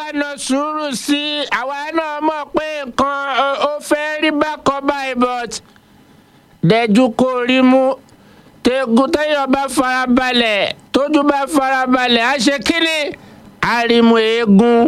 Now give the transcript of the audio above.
wá na sùúrù sí i àwa náà mọ̀ pé nǹkan ó fẹ́ rí bákan báyìí but dẹ̀jú kò rí mú tegun téèyàn bá farabalẹ̀ tójú bá farabalẹ̀ á ṣe kíni àrìmọ̀ eégún.